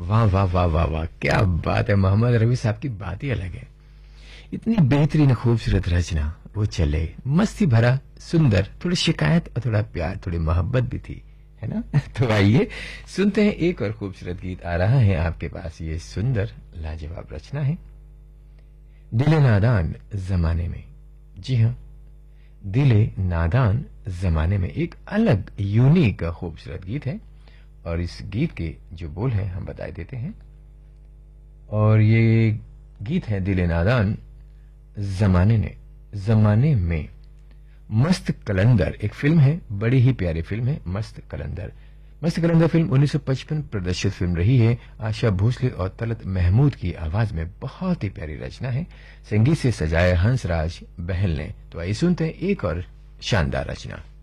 वाह वाह वाह वाह वाह, क्या बात है। मोहम्मद रफी साहब की बात ही अलग है। इतनी बेहतरीन खूबसूरत रचना, वो चले, मस्ती भरा, सुंदर, थोड़ी शिकायत और थोड़ा प्यार, थोड़ी मोहब्बत भी थी, है ना। तो आइए सुनते हैं, एक और खूबसूरत गीत आ रहा है आपके पास। ये सुंदर लाजवाब रचना है दिले नादान जमाने में। जी हाँ, दिले नादान जमाने में एक अलग यूनिक खूबसूरत गीत है। और इस गीत के जो बोल हैं हम बता देते हैं। और ये गीत है दिले नादान जमाने में। मस्त कलंदर एक फिल्म है, बड़ी ही प्यारी फिल्म है मस्त कलंदर। मस्त कलंदर फिल्म 1955 प्रदर्शित फिल्म रही है। आशा भोसले और तलत महमूद की आवाज में बहुत ही प्यारी रचना है। संगीत से सजाया हंसराज बहल ने। तो आइए सुनते हैं एक और शानदार रचना।